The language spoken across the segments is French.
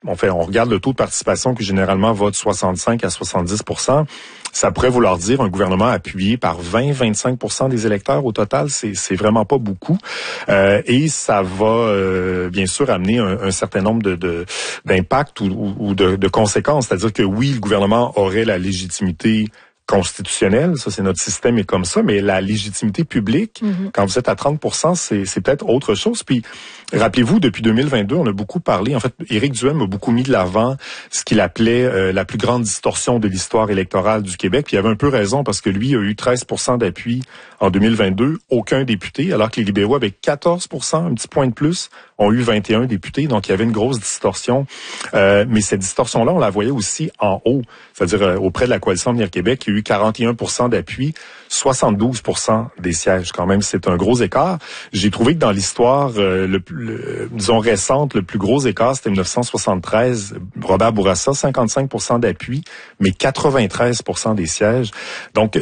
on regarde le taux de participation qui généralement va de 65 à 70%. Ça pourrait vouloir dire un gouvernement appuyé par 20-25% des électeurs au total. C'est vraiment pas beaucoup. Et ça va bien sûr amener un certain nombre d'impacts ou de conséquences. C'est-à-dire que oui, le gouvernement aurait la légitimité constitutionnelle, ça c'est notre système est comme ça, mais la légitimité publique, quand vous êtes à 30%, c'est peut-être autre chose. Puis rappelez-vous, depuis 2022, on a beaucoup parlé, en fait, Éric Duhem a beaucoup mis de l'avant ce qu'il appelait la plus grande distorsion de l'histoire électorale du Québec. Puis il avait un peu raison parce que lui a eu 13% d'appui en 2022, aucun député, alors que les libéraux avec 14%, un petit point de plus, ont eu 21 députés, donc il y avait une grosse distorsion. Mais cette distorsion-là, on la voyait aussi en haut, c'est-à-dire auprès de la Coalition Avenir Québec, il y a eu 41% d'appui, 72% des sièges. Quand même, c'est un gros écart. J'ai trouvé que dans l'histoire, disons récente, le plus gros écart, c'était 1973. Robert Bourassa, 55% d'appui, mais 93% des sièges. Donc,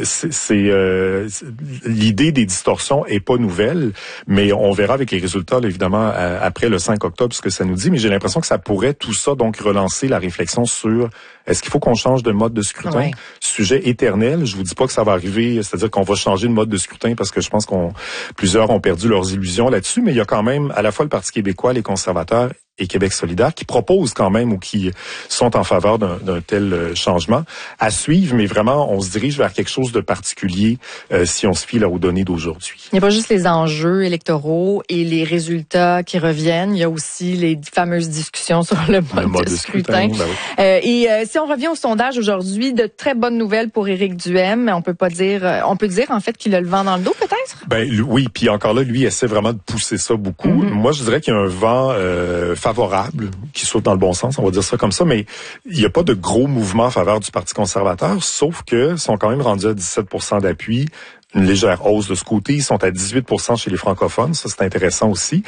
l'idée des distorsions est pas nouvelle, mais on verra avec les résultats, là, évidemment, après le 5 octobre, ce que ça nous dit. Mais j'ai l'impression que ça pourrait, tout ça, donc relancer la réflexion sur est-ce qu'il faut qu'on change de mode de scrutin? Oui. Sujet éternel. Je vous dis pas que ça va arriver, c'est-à-dire qu'on va changer de mode de scrutin parce que je pense plusieurs ont perdu leurs illusions là-dessus, mais il y a quand même à la fois le Parti québécois, les conservateurs et Québec solidaire qui proposent quand même ou qui sont en faveur d'un tel changement à suivre, mais vraiment, on se dirige vers quelque chose de particulier si on se fie là aux données d'aujourd'hui. Il n'y a pas juste les enjeux électoraux et les résultats qui reviennent, il y a aussi les fameuses discussions sur le mode de scrutin. Ben oui. Si on revient au sondage aujourd'hui, de très bonnes nouvelles pour Éric Duhem, on peut dire en fait qu'il a le vent dans le dos peut-être? Ben oui, puis encore là, lui essaie vraiment de pousser ça beaucoup. Moi, je dirais qu'il y a un vent favorable, qui saute dans le bon sens, on va dire ça comme ça, mais il n'y a pas de gros mouvement en faveur du Parti conservateur, sauf que sont quand même rendus à 17% d'appui, une légère hausse de ce côté. Ils sont à 18% chez les francophones, ça c'est intéressant aussi.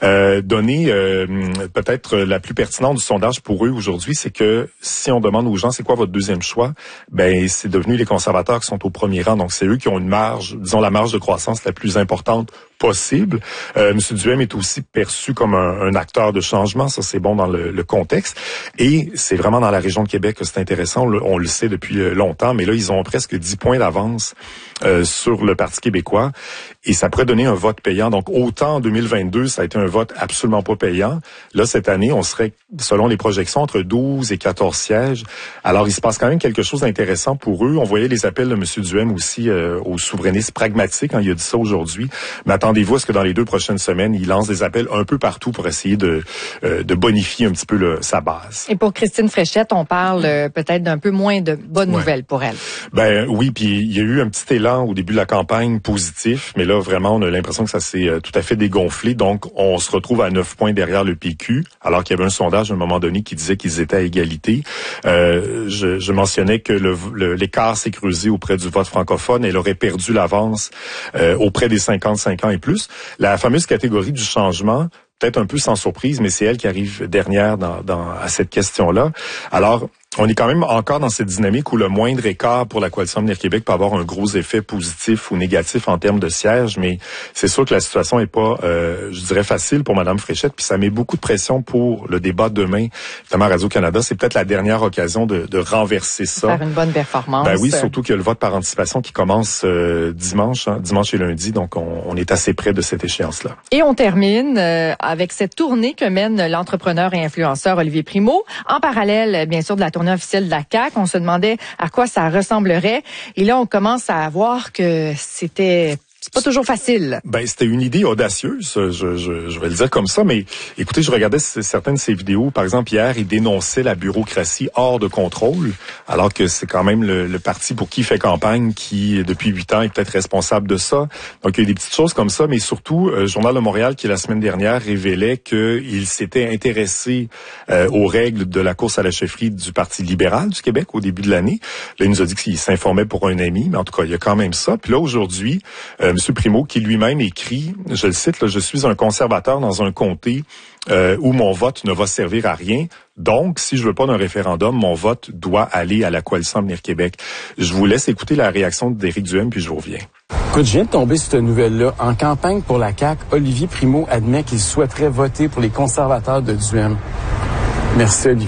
Peut-être la plus pertinente du sondage pour eux aujourd'hui, c'est que si on demande aux gens c'est quoi votre deuxième choix, ben c'est devenu les conservateurs qui sont au premier rang, donc c'est eux qui ont une marge, disons la marge de croissance la plus importante possible. Monsieur Duhem est aussi perçu comme un acteur de changement, ça c'est bon dans le contexte, et c'est vraiment dans la région de Québec que c'est intéressant, on le sait depuis longtemps, mais là ils ont presque 10 points d'avance sur le Parti québécois, et ça pourrait donner un vote payant. Donc autant en 2022, ça a été un vote absolument pas payant. Là, cette année, on serait, selon les projections, entre 12 et 14 sièges. Alors, il se passe quand même quelque chose d'intéressant pour eux. On voyait les appels de M. Duhem aussi aux souverainistes pragmatiques, il a dit ça aujourd'hui. Mais attendez-vous à ce que dans les 2 prochaines semaines, il lance des appels un peu partout pour essayer de bonifier un petit peu sa base. Et pour Christine Fréchette, on parle peut-être d'un peu moins de bonnes nouvelles pour elle. Ben oui, puis il y a eu un petit élan au début de la campagne positif, mais là, vraiment, on a l'impression que ça s'est tout à fait dégonflé. Donc, on se retrouve à 9 points derrière le PQ, alors qu'il y avait un sondage à un moment donné qui disait qu'ils étaient à égalité. Je mentionnais que l'écart s'est creusé auprès du vote francophone. Elle aurait perdu l'avance auprès des 55 ans et plus. La fameuse catégorie du changement, peut-être un peu sans surprise, mais c'est elle qui arrive dernière à cette question-là. Alors, on est quand même encore dans cette dynamique où le moindre écart pour la Coalition Avenir Québec peut avoir un gros effet positif ou négatif en termes de sièges, mais c'est sûr que la situation est pas, je dirais, facile pour Mme Fréchette, puis ça met beaucoup de pression pour le débat demain, notamment à Radio-Canada. C'est peut-être la dernière occasion de renverser ça. Faire une bonne performance. Ben oui, surtout qu'il y a le vote par anticipation qui commence dimanche et lundi, donc on est assez près de cette échéance-là. Et on termine avec cette tournée que mène l'entrepreneur et influenceur Olivier Primo, en parallèle, bien sûr, de la tournée officielle de la CAQ. On se demandait à quoi ça ressemblerait. Et là, on commence à voir que c'est pas toujours facile. Ben, c'était une idée audacieuse, je vais le dire comme ça, mais écoutez, je regardais certaines de ses vidéos. Par exemple, hier, il dénonçait la bureaucratie hors de contrôle, alors que c'est quand même le parti pour qui il fait campagne qui, depuis 8 ans, est peut-être responsable de ça. Donc, il y a des petites choses comme ça, mais surtout, le Journal de Montréal, qui la semaine dernière révélait qu'il s'était intéressé aux règles de la course à la chefferie du Parti libéral du Québec au début de l'année. Là, il nous a dit qu'il s'informait pour un ami, mais en tout cas, il y a quand même ça. Puis là, aujourd'hui, M. Primo, qui lui-même écrit, je le cite, là, « Je suis un conservateur dans un comté où mon vote ne va servir à rien. Donc, si je veux pas d'un référendum, mon vote doit aller à la Coalition Avenir Québec. » Je vous laisse écouter la réaction d'Éric Duhem, puis je vous reviens. Écoute, je viens de tomber sur cette nouvelle-là. En campagne pour la CAQ, Olivier Primo admet qu'il souhaiterait voter pour les conservateurs de Duhem. Merci, Olivier.